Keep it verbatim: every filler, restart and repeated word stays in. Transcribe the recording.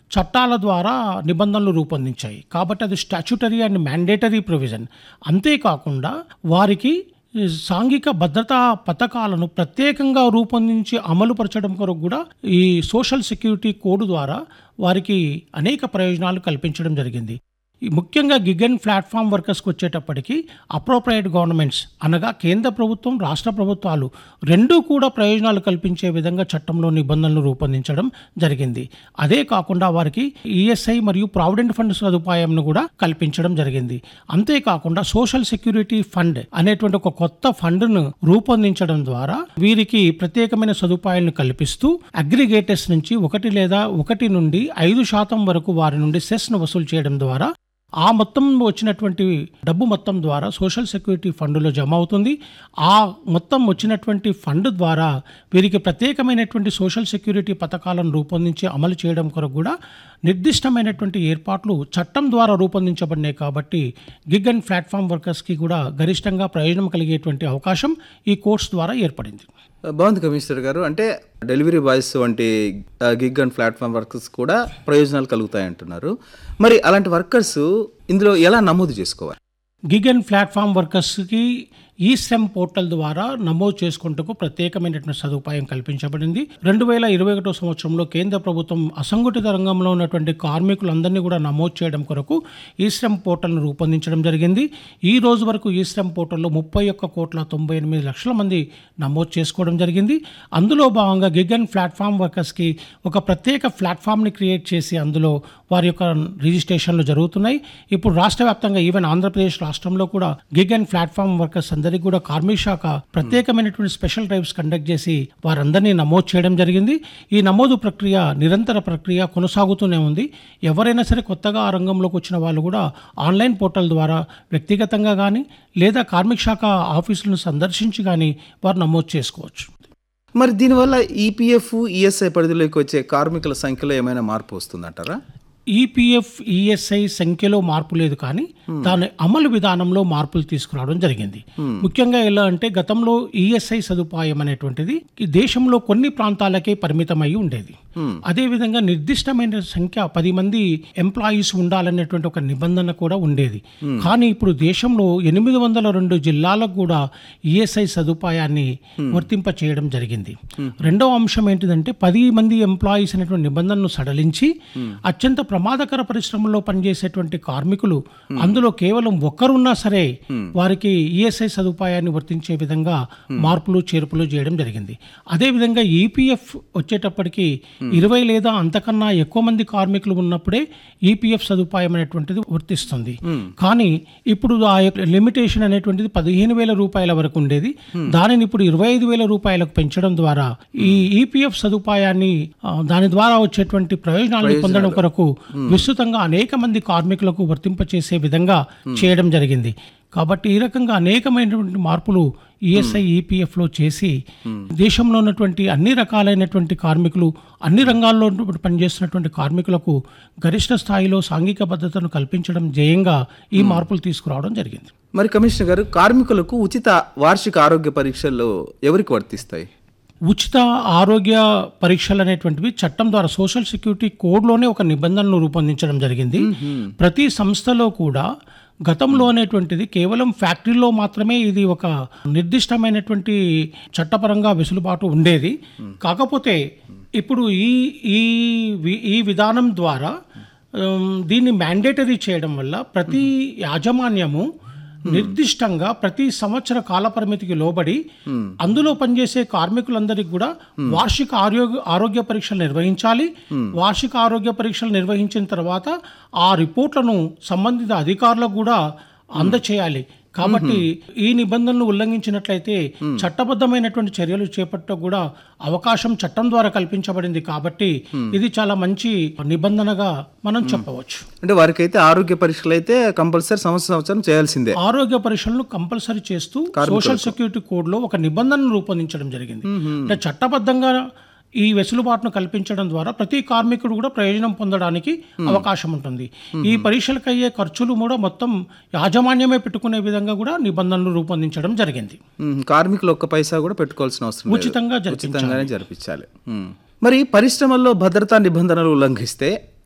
చట్టాల ద్వారా నిబంధనలు రూపొందించాయి. కాబట్టి అది స్టాచ్యుటరీ అండ్ మ్యాండేటరీ ప్రొవిజన్. అంతేకాకుండా వారికి సాంఘిక భద్రతా పథకాలను ప్రత్యేకంగా రూపొందించి అమలుపరచడం కొరకు కూడా ఈ సోషల్ సెక్యూరిటీ కోడ్ ద్వారా వారికి అనేక ప్రయోజనాలు కల్పించడం జరిగింది. ఈ ముఖ్యంగా గిగ్ అండ్ ప్లాట్ఫామ్ వర్కర్స్కి వచ్చేటప్పటికి అప్రోప్రియేట్ గవర్నమెంట్స్ అనగా కేంద్ర ప్రభుత్వం, రాష్ట్ర ప్రభుత్వాలు రెండూ కూడా ప్రయోజనాలు కల్పించే విధంగా చట్టంలో నిబంధనలు రూపొందించడం జరిగింది. అదే కాకుండా వారికి ఈఎస్ఐ మరియు ప్రావిడెంట్ ఫండ్ సదుపాయంను కూడా కల్పించడం జరిగింది. అంతేకాకుండా సోషల్ సెక్యూరిటీ ఫండ్ అనేటువంటి ఒక కొత్త ఫండ్ను రూపొందించడం ద్వారా వీరికి ప్రత్యేకమైన సదుపాయాలను కల్పిస్తూ అగ్రిగేటర్స్ నుంచి ఒకటి లేదా ఒకటి నుండి ఐదు శాతం వరకు వారి నుండి సెస్ను వసూలు చేయడం ద్వారా ఆ మొత్తం వచ్చినటువంటి డబ్బు మొత్తం ద్వారా సోషల్ సెక్యూరిటీ ఫండ్లో జమ అవుతుంది. ఆ మొత్తం వచ్చినటువంటి ఫండ్ ద్వారా వీరికి ప్రత్యేకమైనటువంటి సోషల్ సెక్యూరిటీ పథకాలను రూపొందించి అమలు చేయడం కొరకు కూడా నిర్దిష్టమైనటువంటి ఏర్పాట్లు చట్టం ద్వారా రూపొందించబడినాయి. కాబట్టి గిగ్ అండ్ ప్లాట్ఫామ్ వర్కర్స్కి కూడా గరిష్టంగా ప్రయోజనం కలిగేటువంటి అవకాశం ఈ కోర్స్ ద్వారా ఏర్పడింది. బాగుంది కమిషనర్ గారు. అంటే డెలివరీ బాయ్స్ వంటి గిగ్ అండ్ ప్లాట్ఫామ్ వర్కర్స్ కూడా ప్రయోజనాలు కలుగుతాయి అంటున్నారు. మరి అలాంటి వర్కర్స్ ఇందులో ఎలా నమోదు చేసుకోవాలి? గిగ్ అండ్ ప్లాట్ఫామ్ వర్కర్స్కి ఈ శ్రమ్ పోర్టల్ ద్వారా నమోదు చేసుకుంటూ ప్రత్యేకమైనటువంటి సదుపాయం కల్పించబడింది. రెండు వేల ఇరవై ఒకటో సంవత్సరంలో కేంద్ర ప్రభుత్వం అసంఘటిత రంగంలో ఉన్నటువంటి కార్మికులందరినీ కూడా నమోదు చేయడం కొరకు ఈ శ్రమ్ పోర్టల్ను రూపొందించడం జరిగింది. ఈ రోజు వరకు ఈ శ్రమ్ పోర్టల్లో ముప్పై ఒక్క కోట్ల తొంభై ఎనిమిది లక్షల మంది నమోదు చేసుకోవడం జరిగింది. అందులో భాగంగా గిగ్ అండ్ ప్లాట్ఫామ్ వర్కర్స్కి ఒక ప్రత్యేక ప్లాట్ఫామ్ని క్రియేట్ చేసి అందులో వారి యొక్క రిజిస్ట్రేషన్లు జరుగుతున్నాయి. ఇప్పుడు రాష్ట్ర వ్యాప్తంగా ఈవెన్ ఆంధ్రప్రదేశ్ రాష్ట్రంలో కూడా గిగ్ అండ్ ప్లాట్ఫామ్ వర్కర్స్ అందరికీ కూడా కార్మిక శాఖ ప్రత్యేకమైనటువంటి స్పెషల్ డ్రైవ్స్ కండక్ట్ చేసి వారందరినీ నమోదు చేయడం జరిగింది. ఈ నమోదు ప్రక్రియ నిరంతర ప్రక్రియ కొనసాగుతూనే ఉంది. ఎవరైనా సరే కొత్తగా ఆ రంగంలోకి వచ్చిన వాళ్ళు కూడా ఆన్లైన్ పోర్టల్ ద్వారా వ్యక్తిగతంగా కానీ లేదా కార్మిక శాఖ ఆఫీసులను సందర్శించి కానీ వారు నమోదు చేసుకోవచ్చు. మరి దీనివల్ల ఈపీఎఫ్, ఈఎస్ఐ పరిధిలోకి వచ్చే కార్మికుల సంఖ్యలో ఏమైనా మార్పు వస్తుందంటారా? ఈపీఎఫ్, ఈఎస్ఐ సంఖ్యలో మార్పు లేదు, కానీ దాని అమలు విధానంలో మార్పులు తీసుకురావడం జరిగింది. ముఖ్యంగా ఎలా అంటే గతంలో ఈఎస్ఐ సదుపాయం అనేటువంటిది ఈ దేశంలో కొన్ని ప్రాంతాలకే పరిమితమై ఉండేది. అదేవిధంగా నిర్దిష్టమైన సంఖ్య పది మంది ఎంప్లాయీస్ ఉండాలనేటువంటి ఒక నిబంధన కూడా ఉండేది. కానీ ఇప్పుడు దేశంలో ఎనిమిది వందల రెండు జిల్లాలకు కూడా ఈఎస్ఐ సదుపాయాన్ని వర్తింప చేయడం జరిగింది. రెండవ అంశం ఏంటిదంటే పది మంది ఎంప్లాయీస్ అనేటువంటి నిబంధనను సడలించి అత్యంత ప్రమాదకర పరిశ్రమల్లో పనిచేసేటువంటి కార్మికులు అందులో కేవలం ఒక్కరున్నా సరే వారికి ఈఎస్ఐ సదుపాయాన్ని వర్తించే విధంగా మార్పులు చేర్పులు చేయడం జరిగింది. అదేవిధంగా ఈపీఎఫ్ వచ్చేటప్పటికి ఇరవై లేదా అంతకన్నా ఎక్కువ మంది కార్మికులు ఉన్నప్పుడే ఈపీఎఫ్ సదుపాయం అనేటువంటిది వర్తిస్తుంది. కానీ ఇప్పుడు ఆ లిమిటేషన్ అనేటువంటిది పదిహేను వేల రూపాయల వరకు ఉండేది. దానిని ఇప్పుడు ఇరవై ఐదు వేల రూపాయలకు పెంచడం ద్వారా ఈ ఈపీఎఫ్ సదుపాయాన్ని దాని ద్వారా వచ్చేటువంటి ప్రయోజనాలను పొందడం కొరకు విస్తృతంగా అనేక మంది కార్మికులకు వర్తింపచేసే విధంగా చేయడం జరిగింది. కాబట్టి ఈ రకంగా అనేకమైనటువంటి మార్పులు ఈఎస్ఐ, ఈపీఎఫ్లో చేసి దేశంలో ఉన్నటువంటి అన్ని రకాలైనటువంటి కార్మికులు, అన్ని రంగాల్లో పనిచేస్తున్నటువంటి కార్మికులకు గరిష్ట స్థాయిలో సాంఘిక భద్రతను కల్పించడం ధ్యేయంగా ఈ మార్పులు తీసుకురావడం జరిగింది. మరి కమిషనర్ గారు, కార్మికులకు ఉచిత వార్షిక ఆరోగ్య పరీక్షలు ఎవరికి వర్తిస్తాయి? ఉచిత ఆరోగ్య పరీక్షలు అనేటువంటివి చట్టం ద్వారా సోషల్ సెక్యూరిటీ కోడ్లోనే ఒక నిబంధనను రూపొందించడం జరిగింది. ప్రతి సంస్థలో కూడా గతంలో అనేటువంటిది కేవలం ఫ్యాక్టరీలో మాత్రమే ఇది ఒక నిర్దిష్టమైనటువంటి చట్టపరంగా వెసులుబాటు ఉండేది. కాకపోతే ఇప్పుడు ఈ ఈ ఈ విధానం ద్వారా దీన్ని మ్యాండేటరీ చేయడం వల్ల ప్రతి యాజమాన్యము నిర్దిష్టంగా ప్రతి సంవత్సర కాల పరిమితికి లోబడి అందులో పనిచేసే కార్మికులందరికీ కూడా వార్షిక ఆరోగ్య ఆరోగ్య పరీక్షలు నిర్వహించాలి. వార్షిక ఆరోగ్య పరీక్షలు నిర్వహించిన తర్వాత ఆ రిపోర్ట్లను సంబంధిత అధికారులకు కూడా అందచేయాలి. కాబట్టి ఈ నిబంధనలు ఉల్లంఘించినట్లయితే చట్టబద్ధమైనటువంటి చర్యలు చేపట్ట కూడా అవకాశం చట్టం ద్వారా కల్పించబడింది. కాబట్టి ఇది చాలా మంచి నిబంధనగా మనం చెప్పవచ్చు. అంటే వారికి అయితే ఆరోగ్య పరీక్షలు అయితే కంపల్సరీ సంవత్సరం సంవత్సరం చేయాల్సిందే. ఆరోగ్య పరీక్షలను కంపల్సరీ చేస్తూ సోషల్ సెక్యూరిటీ కోడ్ లో ఒక నిబంధనను రూపొందించడం జరిగింది. అంటే చట్టబద్ధంగా ఈ వెసులుబాటును కల్పించడం ద్వారా ప్రతి కార్మికుడు కూడా ప్రయోజనం పొందడానికి అవకాశం ఉంటుంది. ఈ పరీక్షలకు అయ్యే ఖర్చులు కూడా మొత్తం యాజమాన్యమే పెట్టుకునే విధంగా కూడా నిబంధనలు రూపొందించడం జరిగింది. కార్మికులు ఒక్క పైసా కూడా పెట్టుకోవాల్సిన అవసరం లేదు, ఉచితంగా ఉచితంగానే జరిపించాలి. మరి పరిశ్రమల్లో భద్రతా నిబంధనలు ఉల్లంఘిస్తే